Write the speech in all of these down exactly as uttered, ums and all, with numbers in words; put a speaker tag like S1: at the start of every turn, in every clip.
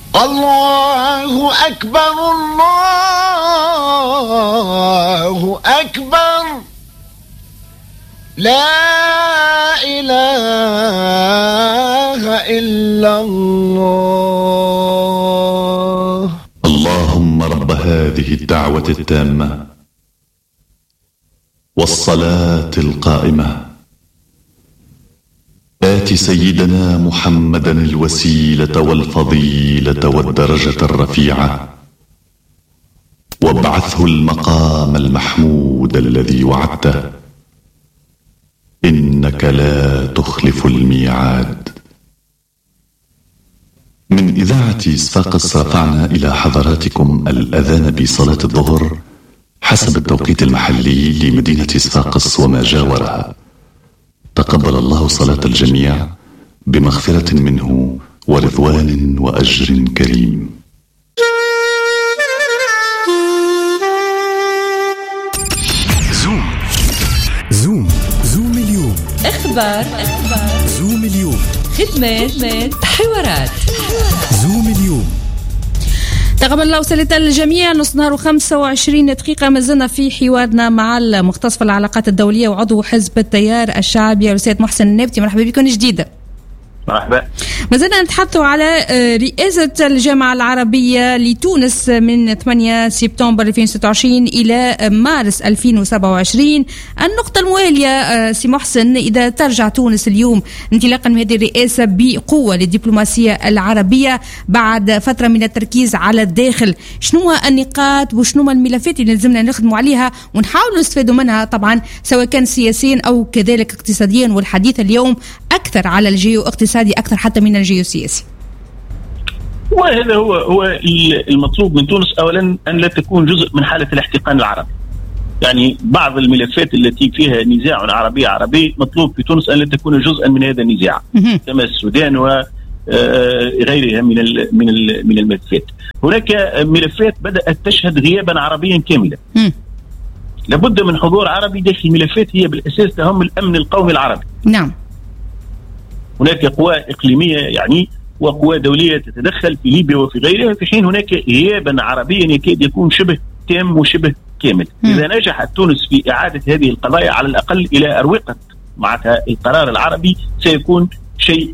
S1: الله أكبر الله أكبر لا إله إلا الله.
S2: اللهم رب هذه الدعوة التامة والصلاة القائمة آت سيدنا محمدا الوسيلة والفضيلة والدرجة الرفيعة وابعثه المقام المحمود الذي وعدته إنك لا تخلف الميعاد. من إذاعة صفاقس رفعنا إلى حضراتكم الأذان بصلاة الظهر حسب التوقيت المحلي لمدينة صفاقس وما جاورها. تقبل الله صلاة الجميع بمغفرة منه ورضوان وأجر كريم.
S3: زوم زوم زوم اليوم
S4: اخبار اخبار
S3: زوم اليوم
S4: خدمات حوارات
S3: زوم اليوم.
S4: تقبل الله وسلة الجميع. نص نهار وخمسة وعشرين دقيقة ما زلنا في حوارنا مع المختص في العلاقات الدولية وعضو حزب التيار الشعبي الأستاذ محسن النابتي. مرحبا بكم جديدة.
S5: مرحبا.
S4: ما زلنا نتحدثوا على رئاسة الجامعة العربية لتونس من ثمانية سبتمبر ألفين وستة وعشرين إلى مارس ألفين وسبعة وعشرين. النقطة الموالية سي محسن، إذا ترجع تونس اليوم انطلاقا من هذه الرئاسة بقوة للدبلوماسية العربية بعد فترة من التركيز على الداخل، شنو النقاط وشنو الملفات اللي لازمنا نخدموا عليها ونحاولوا نستفادوا منها طبعا سواء كان سياسيا أو كذلك اقتصاديا، والحديث اليوم أكثر على الجيو اقتصادي أكثر حتى من الجيوسياسي.
S5: وهذا هو هو المطلوب من تونس. أولا أن لا تكون جزء من حالة الاحتقان العربي. يعني بعض الملفات التي فيها نزاع عربي عربي مطلوب في تونس أن لا تكون جزءا من هذا النزاع كما السودان وغيرها من من من الملفات. هناك ملفات بدأت تشهد غيابا عربيا كاملا. لابد من حضور عربي داخل ملفات هي بالأساس تهم الأمن القومي العربي.
S4: نعم.
S5: هناك قوى إقليمية يعني وقوى دولية تتدخل في ليبيا وفي غيرها، في حين هناك غيابا عربيا يكاد يكون شبه تام وشبه كامل. م. إذا نجحت تونس في إعادة هذه القضايا على الأقل إلى أروقة معناتها القرار العربي سيكون شيء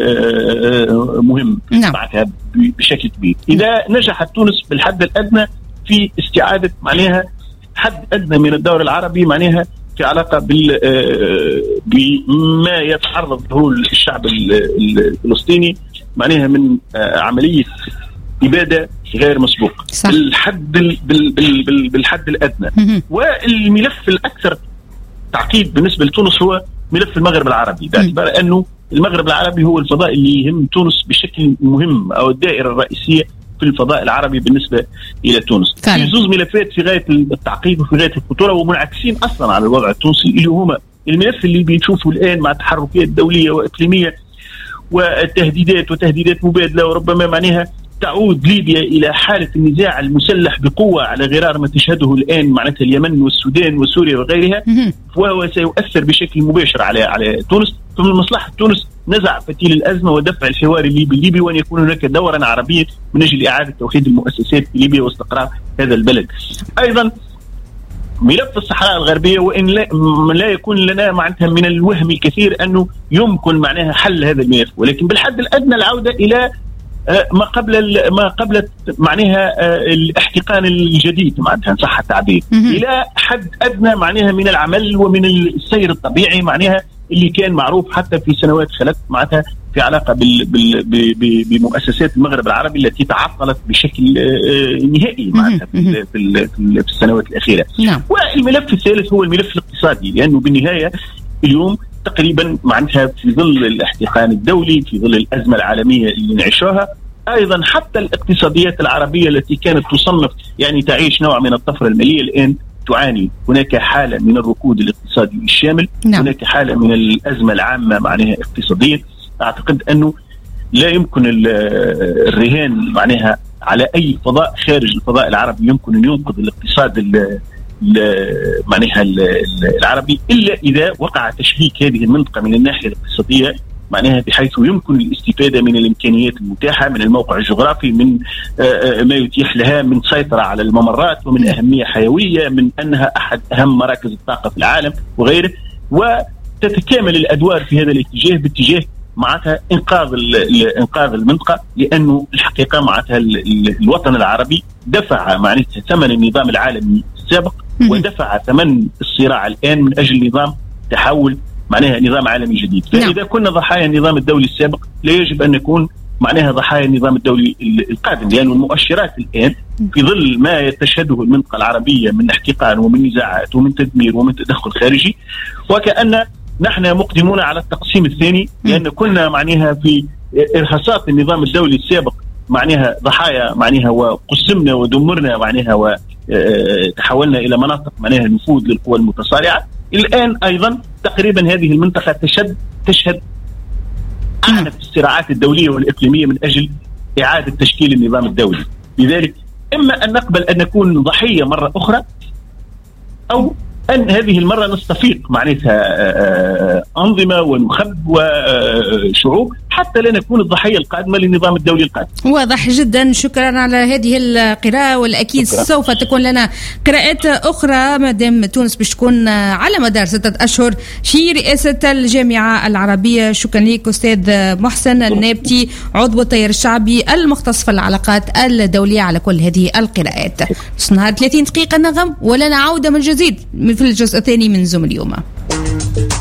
S5: مهم. نعم. معناتها بشكل كبير. إذا نجحت تونس بالحد الأدنى في استعادة معناها حد أدنى من الدور العربي معناها في علاقة بال بما يتعرض له الشعب الفلسطيني معناها من عملية إبادة غير مسبوقة بالحد بالحد الأدنى. والملف الأكثر تعقيد بالنسبة لتونس هو ملف المغرب العربي، باعتبار أنه المغرب العربي هو الفضاء اللي يهم تونس بشكل مهم أو الدائرة الرئيسية في الفضاء العربي بالنسبة إلى تونس. في زوز ملفات في غاية التعقيد وفي غاية الخطورة ومنعكسين أصلا على الوضع التونسي، اللي هما الملف اللي بنشوفه الآن مع تحركات دولية وإقليمية والتهديدات وتهديدات مبادلة، وربما معناها تعود ليبيا إلى حالة النزاع المسلح بقوة على غرار ما تشهده الآن معناتها اليمن والسودان وسوريا وغيرها، وهو سيؤثر بشكل مباشر على على تونس. فمن مصلحة تونس نزع فتيل الأزمة ودفع الحوار الليبي الليبي وأن يكون هناك دورا عربيا من أجل إعادة توحيد المؤسسات في ليبيا واستقرار هذا البلد. أيضا ملف الصحراء الغربية، وإن لا, لا يكون لنا معناتها من الوهم الكثير أنه يمكن معناها حل هذا الملف، ولكن بالحد الأدنى العودة إلى ما قبل ما قبل معناها الاحتقان الجديد معناتها صح التعبير، إلى حد أدنى معناها من العمل ومن السير الطبيعي معناها اللي كان معروف حتى في سنوات خلت معناتها في علاقة بال بال بمؤسسات المغرب العربي التي تعطلت بشكل نهائي معناتها في, في, في السنوات الأخيرة. نعم. والملف الثالث هو الملف الاقتصادي، لأنه بالنهاية اليوم تقريبا معناتها في ظل الاحتقان الدولي، في ظل الأزمة العالمية اللي نعيشها، أيضا حتى الاقتصاديات العربية التي كانت تصنف يعني تعيش نوع من الطفرة المالية الآن تعاني. هناك حالة من الركود الاقتصادي الشامل. نعم. هناك حالة من الأزمة العامة معناها اقتصادية. أعتقد أنه لا يمكن الرهان معناها على أي فضاء خارج الفضاء العربي يمكن أن ينقذ الاقتصاد معناها العربي إلا إذا وقع تشبيك هذه المنطقة من الناحية الاقتصادية معناها بحيث يمكن الاستفادة من الإمكانيات المتاحة من الموقع الجغرافي، من ما يتيح لها من سيطرة على الممرات، ومن أهمية حيوية، من أنها أحد أهم مراكز الطاقة في العالم وغيره. وتتكامل الأدوار في هذا الاتجاه باتجاه معناتها إنقاذ إنقاذ المنطقة، لأنه الحقيقة معناتها الوطن العربي دفع معناتها ثمن النظام العالمي السابق، ودفع ثمن الصراع الآن من أجل نظام تحول معناها نظام عالمي جديد. فإذا كنا ضحايا النظام الدولي السابق لا يجب أن نكون معناها ضحايا النظام الدولي القادم، لأن المؤشرات الآن في ظل ما تشهده المنطقة العربية من احتقان ومن نزاعات ومن تدمير ومن تدخل خارجي، وكأن نحن مقدمون على التقسيم الثاني، لأن كنا معناها في إرهاصات النظام الدولي السابق معناها ضحايا معناها وقسمنا ودمرنا معناها وتحولنا إلى مناطق معناها نفوذ للقوى المتصارعة. الآن أيضا تقريبا هذه المنطقة تشهد تشهد أعنف الصراعات الدولية والإقليمية من أجل إعادة تشكيل النظام الدولي. لذلك إما أن نقبل أن نكون ضحية مرة أخرى، أو أن هذه المرة نستفيق معناتها أنظمة ونخب وشعوب حتى لا نكون الضحية القادمة للنظام الدولي القادم.
S4: واضح جدا، شكرا على هذه القراءة، والأكيد شكرا. سوف تكون لنا قراءات أخرى مادام تونس باش تكون على مدار ستة أشهر في رئاسة الجامعة العربية. شكرا لك أستاذ محسن النابتي، عضو التيار الشعبي المختص في العلاقات الدولية، على كل هذه القراءات. نهار ثلاثين دقيقة نغم ولنا عودة من جديد في الجزء الثاني من زوم اليوم.